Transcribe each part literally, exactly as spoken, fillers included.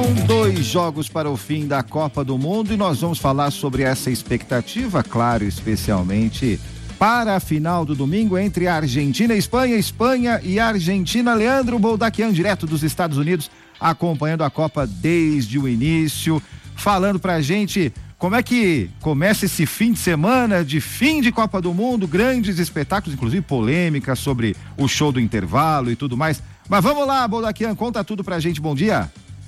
Faltam dois jogos para o fim da Copa do Mundo e nós vamos falar sobre essa expectativa, claro, especialmente para a final do domingo entre a Argentina e Espanha, Espanha e Argentina. Leandro Boldaquian, direto dos Estados Unidos, acompanhando a Copa desde o início, falando pra gente como é que começa esse fim de semana de fim de Copa do Mundo, grandes espetáculos, inclusive polêmica sobre o show do intervalo e tudo mais. Mas vamos lá, Boldaquian, conta tudo pra gente, bom dia.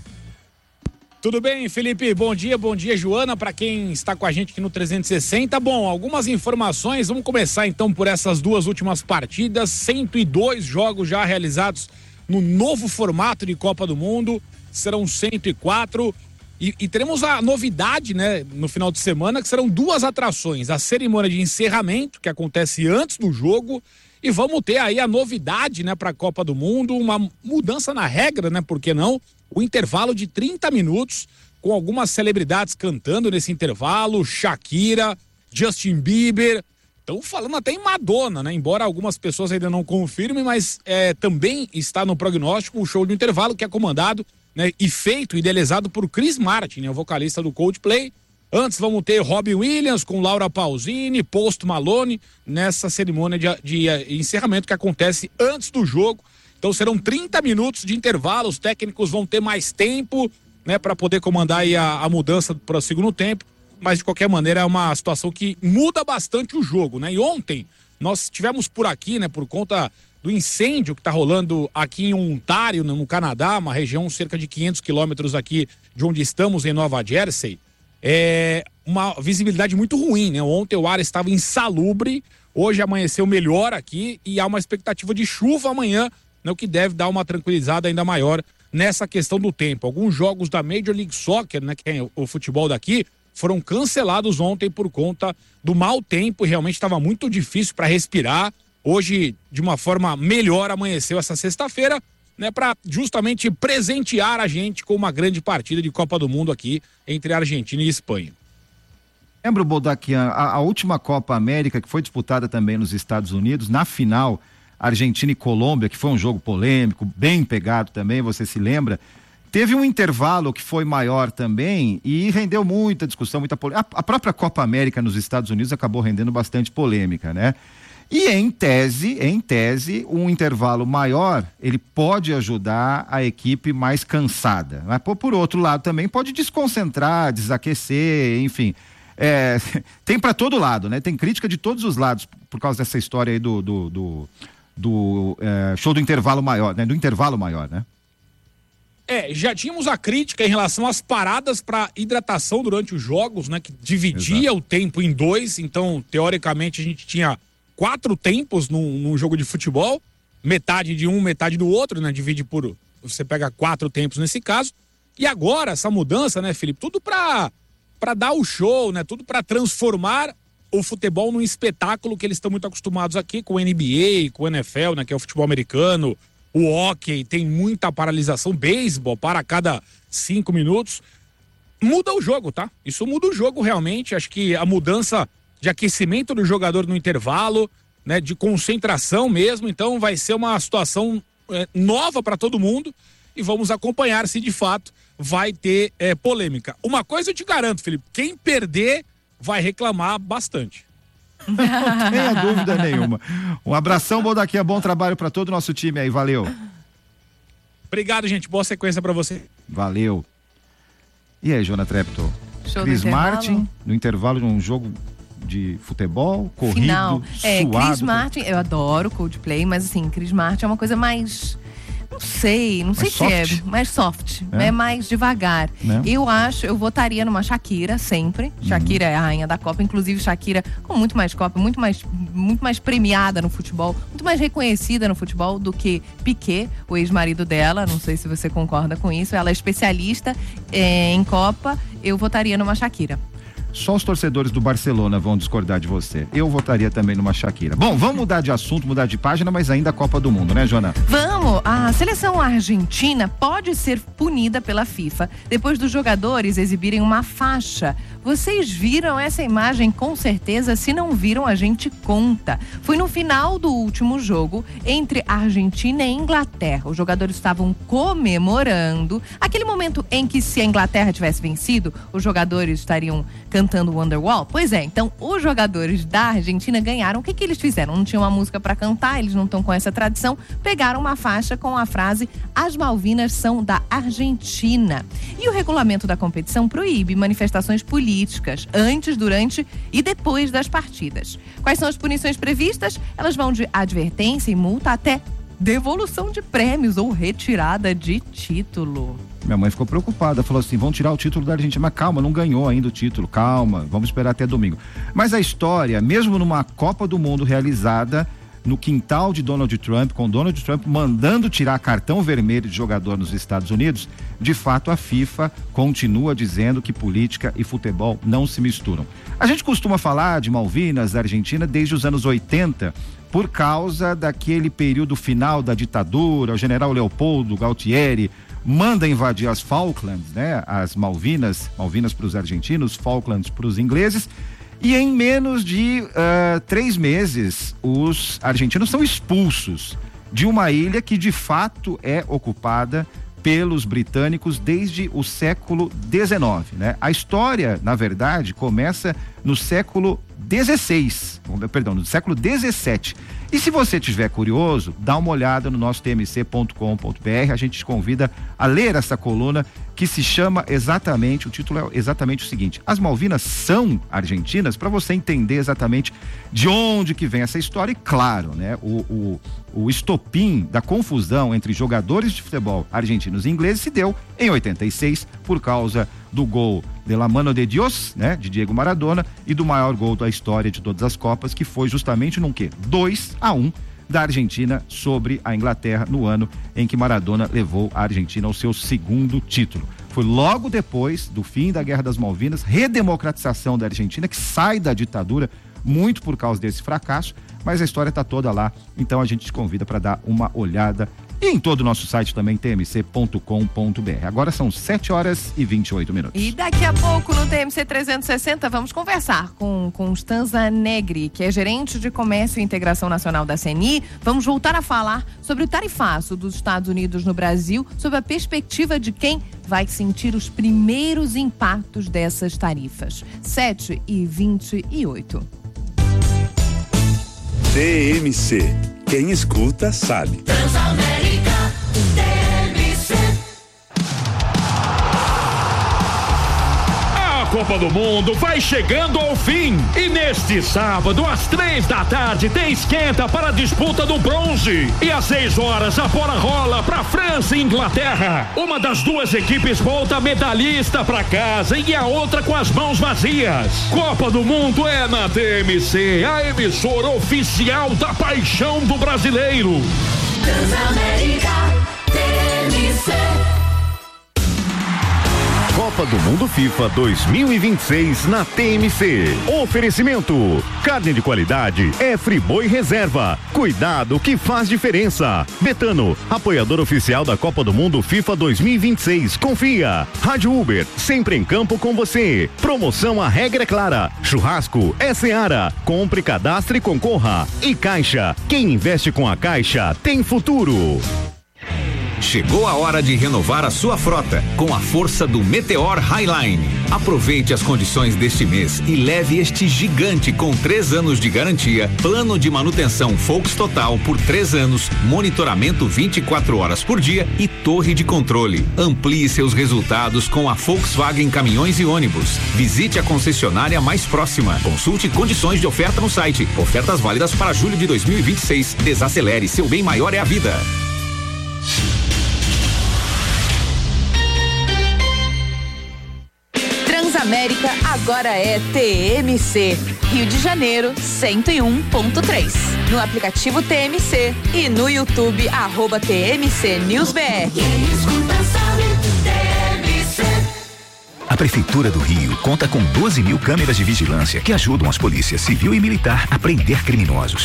Tudo bem, Felipe? Bom dia, bom dia, Joana, para quem está com a gente aqui no trezentos e sessenta. Bom, algumas informações, vamos começar então por essas duas últimas partidas, cento e dois jogos já realizados no novo formato de Copa do Mundo, serão cento e quatro, e, e teremos a novidade, né, no final de semana, que serão duas atrações, a cerimônia de encerramento, que acontece antes do jogo, e vamos ter aí a novidade, né, para a Copa do Mundo, uma mudança na regra, né, por que não? O intervalo de trinta minutos, com algumas celebridades cantando nesse intervalo, Shakira, Justin Bieber, estão falando até em Madonna, né? Embora algumas pessoas ainda não confirmem, mas é, também está no prognóstico o show de intervalo, que é comandado, né, e feito, idealizado por Chris Martin, né, o vocalista do Coldplay. Antes vamos ter Robbie Williams com Laura Pausini, Post Malone, nessa cerimônia de, de, de encerramento que acontece antes do jogo. Então serão trinta minutos de intervalo, os técnicos vão ter mais tempo, né, para poder comandar aí a, a mudança para o segundo tempo, mas de qualquer maneira é uma situação que muda bastante o jogo, né? E ontem nós tivemos por aqui, né, por conta do incêndio que está rolando aqui em Ontário, no Canadá, uma região cerca de quinhentos quilômetros aqui de onde estamos, em Nova Jersey, é uma visibilidade muito ruim, né? Ontem o ar estava insalubre, hoje amanheceu melhor aqui e há uma expectativa de chuva amanhã, né, o que deve dar uma tranquilizada ainda maior nessa questão do tempo. Alguns jogos da Major League Soccer, né, que é o futebol daqui, foram cancelados ontem por conta do mau tempo e realmente estava muito difícil para respirar. Hoje, de uma forma melhor, amanheceu essa sexta-feira, né, para justamente presentear a gente com uma grande partida de Copa do Mundo aqui entre a Argentina e a Espanha. Lembra, Boldaquian, a, a última Copa América, que foi disputada também nos Estados Unidos, na final, Argentina e Colômbia, que foi um jogo polêmico, bem pegado também, você se lembra? Teve um intervalo que foi maior também e rendeu muita discussão, muita polêmica. A, a própria Copa América nos Estados Unidos acabou rendendo bastante polêmica, né? E em tese, em tese, um intervalo maior, ele pode ajudar a equipe mais cansada. Mas por, por outro lado também pode desconcentrar, desaquecer, enfim. É, tem para todo lado, né? Tem crítica de todos os lados por causa dessa história aí do, do, do, do é, show do intervalo maior, né? Do intervalo maior, né? É, já tínhamos a crítica em relação às paradas para hidratação durante os jogos, né? Que dividia Exato. O tempo em dois, então, teoricamente, a gente tinha quatro tempos num, num jogo de futebol, metade de um, metade do outro, né? Divide por, você pega quatro tempos nesse caso, e agora essa mudança, né, Felipe, tudo para para dar o show, né? Tudo para transformar o futebol num espetáculo que eles estão muito acostumados aqui com o N B A, com o N F L, né? Que é o futebol americano, o hóquei, tem muita paralisação, beisebol para cada cinco minutos, muda o jogo, tá? Isso muda o jogo realmente, acho que a mudança de aquecimento do jogador no intervalo, né, de concentração mesmo, então vai ser uma situação é, nova para todo mundo e vamos acompanhar se de fato vai ter é, polêmica. Uma coisa eu te garanto, Felipe, quem perder vai reclamar bastante. Não tenha dúvida nenhuma. Um abração, Boldaquian, bom trabalho para todo o nosso time aí, valeu. Obrigado, gente, boa sequência para você. Valeu. E aí, Joana Trepto? Show Chris do Martin, no intervalo de um jogo de futebol, corrido, Final. É, suado. Chris Martin, eu adoro Coldplay, mas assim, Chris Martin é uma coisa mais, não sei, não sei mais se soft. é mais soft, É. é mais devagar. Né? Eu acho, eu votaria numa Shakira sempre. Shakira é a rainha da Copa, inclusive Shakira com muito mais Copa, muito mais, muito mais premiada no futebol, muito mais reconhecida no futebol do que Piquet, o ex-marido dela. Não sei se você concorda com isso. Ela é especialista é, em Copa. Eu votaria numa Shakira. Só os torcedores do Barcelona vão discordar de você. Eu votaria também numa Shakira. Bom, vamos mudar de assunto, mudar de página, mas ainda a Copa do Mundo, né, Joana? Vamos! A seleção argentina pode ser punida pela FIFA depois dos jogadores exibirem uma faixa. Vocês viram essa imagem com certeza? Se não viram, a gente conta. Foi no final do último jogo entre Argentina e Inglaterra. Os jogadores estavam comemorando aquele momento em que, se a Inglaterra tivesse vencido, os jogadores estariam cantando Wonderwall. Pois é, então os jogadores da Argentina ganharam. O que que eles fizeram? Não tinham uma música para cantar, eles não estão com essa tradição. Pegaram uma faixa com a frase: as Malvinas são da Argentina. E o regulamento da competição proíbe manifestações políticas antes, durante e depois das partidas. Quais são as punições previstas? Elas vão de advertência e multa até devolução de prêmios ou retirada de título. Minha mãe ficou preocupada, falou assim: vão tirar o título da Argentina. Mas calma, não ganhou ainda o título, calma, vamos esperar até domingo. Mas a história, mesmo numa Copa do Mundo realizada no quintal de Donald Trump, com Donald Trump mandando tirar cartão vermelho de jogador nos Estados Unidos, de fato a FIFA continua dizendo que política e futebol não se misturam. A gente costuma falar de Malvinas, da Argentina, desde os anos oitenta, por causa daquele período final da ditadura. O general Leopoldo Galtieri manda invadir as Falklands, né? As Malvinas, Malvinas para os argentinos, Falklands para os ingleses. E em menos de uh, três meses, os argentinos são expulsos de uma ilha que de fato é ocupada pelos britânicos desde o século dezenove, né? A história, na verdade, começa no século dezesseis, perdão, no século dezessete. E se você tiver curioso, dá uma olhada no nosso t m c ponto com ponto b r. A gente te convida a ler essa coluna que se chama exatamente, o título é exatamente o seguinte: as Malvinas são argentinas, para você entender exatamente de onde que vem essa história. E claro, né, o, o, o estopim da confusão entre jogadores de futebol argentinos e ingleses se deu em oitenta e seis por causa do gol de La Mano de Dios, né, de Diego Maradona, e do maior gol da história de todas as Copas, que foi justamente num quê? dois a um da Argentina sobre a Inglaterra, no ano em que Maradona levou a Argentina ao seu segundo título. Foi logo depois do fim da Guerra das Malvinas, redemocratização da Argentina, que sai da ditadura muito por causa desse fracasso, mas a história está toda lá, então a gente te convida para dar uma olhada. E em todo o nosso site também, t m c ponto com ponto b r. Agora são sete horas e vinte e oito minutos. E daqui a pouco, no T M C trezentos e sessenta, vamos conversar com Constanza Negri, que é gerente de Comércio e Integração Nacional da C N I. Vamos voltar a falar sobre o tarifaço dos Estados Unidos no Brasil, sob a perspectiva de quem vai sentir os primeiros impactos dessas tarifas. sete e vinte e oito. T M C. Quem escuta sabe. Transamérica T M C. A Copa do Mundo vai chegando ao fim e neste sábado às três da tarde tem esquenta para a disputa do bronze e às seis horas a bola rola para França e Inglaterra. Uma das duas equipes volta medalhista para casa e a outra com as mãos vazias. Copa do Mundo é na T M C, a emissora oficial da paixão do brasileiro. Transamérica T M C. Copa do Mundo FIFA dois mil e vinte e seis na T M C. Oferecimento: carne de qualidade é Friboi Reserva. Cuidado que faz diferença. Betano, apoiador oficial da Copa do Mundo FIFA dois mil e vinte e seis. Confia. Rádio Uber, sempre em campo com você. Promoção A Regra é Clara. Churrasco é Seara. Compre, cadastre e concorra. E Caixa, quem investe com a Caixa tem futuro. Chegou a hora de renovar a sua frota com a força do Meteor Highline. Aproveite as condições deste mês e leve este gigante com três anos de garantia, plano de manutenção Volks Total por três anos, monitoramento vinte e quatro horas por dia e torre de controle. Amplie seus resultados com a Volkswagen Caminhões e Ônibus. Visite a concessionária mais próxima. Consulte condições de oferta no site. Ofertas válidas para julho de dois mil e vinte e seis. Desacelere, seu bem maior é a vida. Transamérica agora é T M C. Rio de Janeiro, cento e um ponto três. No aplicativo T M C e no YouTube, arroba T M C News B R. Quem escuta sabe, T M C. A A Prefeitura do Rio conta com doze mil câmeras de vigilância que ajudam as polícias civil e militar a prender criminosos.